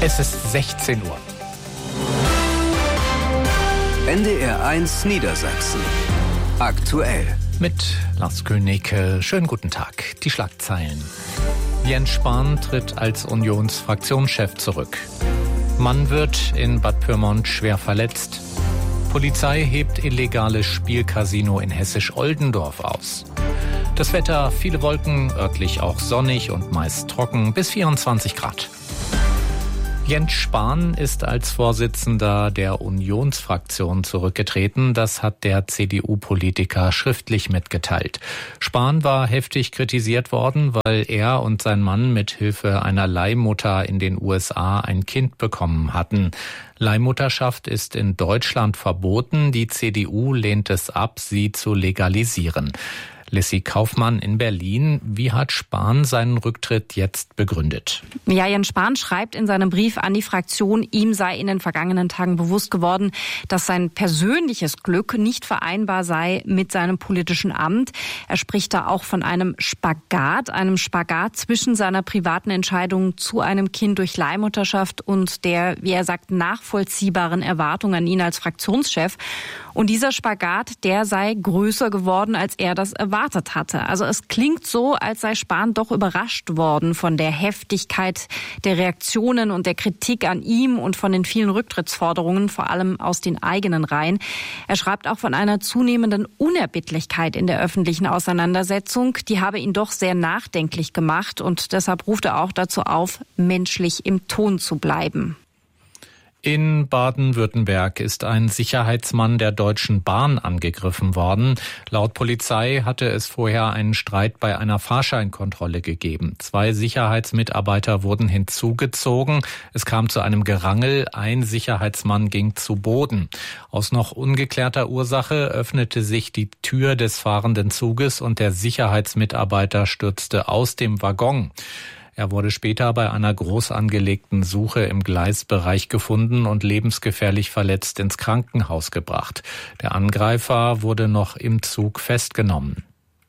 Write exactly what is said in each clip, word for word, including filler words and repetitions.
Es ist sechzehn Uhr. N D R eins Niedersachsen. Aktuell. Mit Lars König. Schönen guten Tag. Die Schlagzeilen. Jens Spahn tritt als Unionsfraktionschef zurück. Mann wird in Bad Pyrmont schwer verletzt. Polizei hebt illegales Spielcasino in Hessisch-Oldendorf aus. Das Wetter, viele Wolken, örtlich auch sonnig und meist trocken, bis vierundzwanzig Grad. Jens Spahn ist als Vorsitzender der Unionsfraktion zurückgetreten. Das hat der C D U-Politiker schriftlich mitgeteilt. Spahn war heftig kritisiert worden, weil er und sein Mann mit Hilfe einer Leihmutter in den U S A ein Kind bekommen hatten. Leihmutterschaft ist in Deutschland verboten. Die C D U lehnt es ab, sie zu legalisieren. Lissy Kaufmann in Berlin. Wie hat Spahn seinen Rücktritt jetzt begründet? Ja, Jens Spahn schreibt in seinem Brief an die Fraktion, ihm sei in den vergangenen Tagen bewusst geworden, dass sein persönliches Glück nicht vereinbar sei mit seinem politischen Amt. Er spricht da auch von einem Spagat, einem Spagat zwischen seiner privaten Entscheidung zu einem Kind durch Leihmutterschaft und der, wie er sagt, nachvollziehbaren Erwartung an ihn als Fraktionschef. Und dieser Spagat, der sei größer geworden, als er das erwartet hatte. Also es klingt so, als sei Spahn doch überrascht worden von der Heftigkeit der Reaktionen und der Kritik an ihm und von den vielen Rücktrittsforderungen, vor allem aus den eigenen Reihen. Er schreibt auch von einer zunehmenden Unerbittlichkeit in der öffentlichen Auseinandersetzung. Die habe ihn doch sehr nachdenklich gemacht und deshalb ruft er auch dazu auf, menschlich im Ton zu bleiben. In Baden-Württemberg ist ein Sicherheitsmann der Deutschen Bahn angegriffen worden. Laut Polizei hatte es vorher einen Streit bei einer Fahrscheinkontrolle gegeben. Zwei Sicherheitsmitarbeiter wurden hinzugezogen. Es kam zu einem Gerangel. Ein Sicherheitsmann ging zu Boden. Aus noch ungeklärter Ursache öffnete sich die Tür des fahrenden Zuges und der Sicherheitsmitarbeiter stürzte aus dem Waggon. Er wurde später bei einer groß angelegten Suche im Gleisbereich gefunden und lebensgefährlich verletzt ins Krankenhaus gebracht. Der Angreifer wurde noch im Zug festgenommen.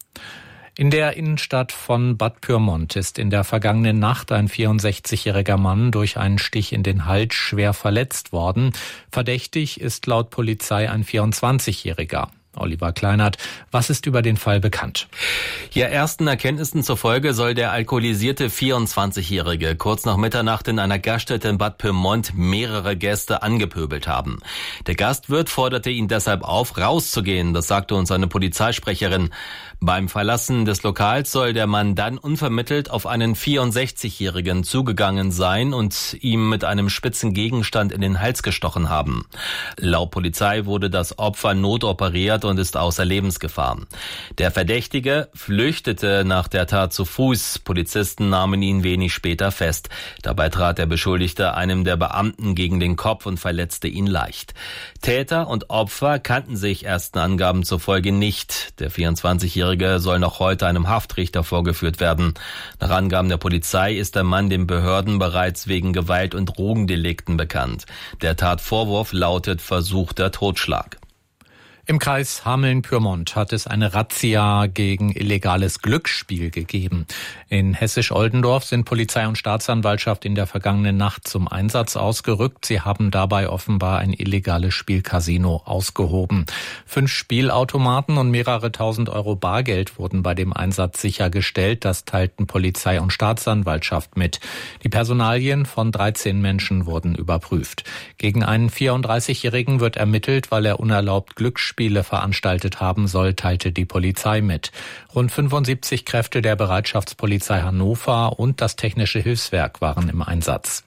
In der Innenstadt von Bad Pyrmont ist in der vergangenen Nacht ein vierundsechzigjähriger Mann durch einen Stich in den Hals schwer verletzt worden. Verdächtig ist laut Polizei ein vierundzwanzigjähriger. Oliver Kleinert, was ist über den Fall bekannt? Ja, ersten Erkenntnissen zufolge soll der alkoholisierte vierundzwanzigjährige kurz nach Mitternacht in einer Gaststätte in Bad Pyrmont mehrere Gäste angepöbelt haben. Der Gastwirt forderte ihn deshalb auf, rauszugehen, das sagte uns eine Polizeisprecherin. Beim Verlassen des Lokals soll der Mann dann unvermittelt auf einen vierundsechzigjährigen zugegangen sein und ihm mit einem spitzen Gegenstand in den Hals gestochen haben. Laut Polizei wurde das Opfer notoperiert und ist außer Lebensgefahr. Der Verdächtige flüchtete nach der Tat zu Fuß. Polizisten nahmen ihn wenig später fest. Dabei trat der Beschuldigte einem der Beamten gegen den Kopf und verletzte ihn leicht. Täter und Opfer kannten sich ersten Angaben zufolge nicht. Der vierundzwanzigjährige soll noch heute einem Haftrichter vorgeführt werden. Nach Angaben der Polizei ist der Mann den Behörden bereits wegen Gewalt- und Drogendelikten bekannt. Der Tatvorwurf lautet versuchter Totschlag. Im Kreis Hameln-Pyrmont hat es eine Razzia gegen illegales Glücksspiel gegeben. In Hessisch-Oldendorf sind Polizei und Staatsanwaltschaft in der vergangenen Nacht zum Einsatz ausgerückt. Sie haben dabei offenbar ein illegales Spielcasino ausgehoben. Fünf Spielautomaten und mehrere tausend Euro Bargeld wurden bei dem Einsatz sichergestellt. Das teilten Polizei und Staatsanwaltschaft mit. Die Personalien von dreizehn Menschen wurden überprüft. Gegen einen vierunddreißigjährigen wird ermittelt, weil er unerlaubt Glücksspiel Spiele veranstaltet haben soll, teilte die Polizei mit. Rund fünfundsiebzig Kräfte der Bereitschaftspolizei Hannover und das Technische Hilfswerk waren im Einsatz.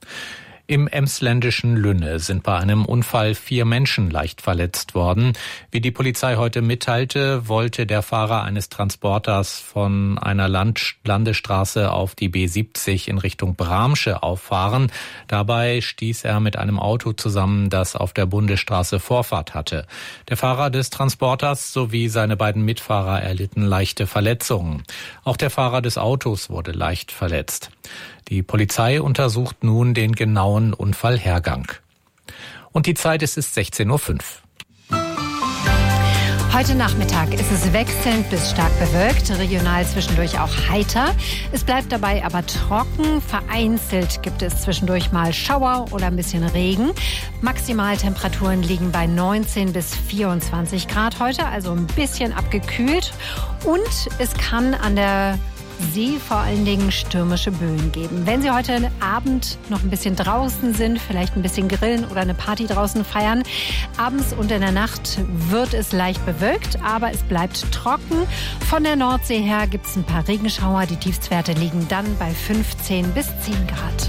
Im emsländischen Lünne sind bei einem Unfall vier Menschen leicht verletzt worden. Wie die Polizei heute mitteilte, wollte der Fahrer eines Transporters von einer Land- Landesstraße auf die B siebzig in Richtung Bramsche auffahren. Dabei stieß er mit einem Auto zusammen, das auf der Bundesstraße Vorfahrt hatte. Der Fahrer des Transporters sowie seine beiden Mitfahrer erlitten leichte Verletzungen. Auch der Fahrer des Autos wurde leicht verletzt. Die Polizei untersucht nun den genauen Unfallhergang. Und die Zeit ist es sechzehn Uhr fünf. Heute Nachmittag ist es wechselnd bis stark bewölkt, regional zwischendurch auch heiter. Es bleibt dabei aber trocken. Vereinzelt gibt es zwischendurch mal Schauer oder ein bisschen Regen. Maximaltemperaturen liegen bei neunzehn bis vierundzwanzig Grad heute, also ein bisschen abgekühlt. Und es kann an der See vor allen Dingen stürmische Böen geben. Wenn Sie heute Abend noch ein bisschen draußen sind, vielleicht ein bisschen grillen oder eine Party draußen feiern, abends und in der Nacht wird es leicht bewölkt, aber es bleibt trocken. Von der Nordsee her gibt es ein paar Regenschauer. Die Tiefstwerte liegen dann bei fünfzehn bis zehn Grad.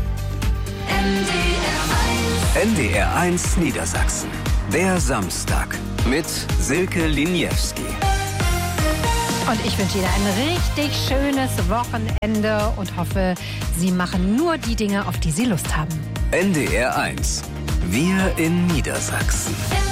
N D R eins Niedersachsen. Der Samstag mit Silke Liniewski. Und ich wünsche Ihnen ein richtig schönes Wochenende und hoffe, Sie machen nur die Dinge, auf die Sie Lust haben. N D R eins. Wir in Niedersachsen.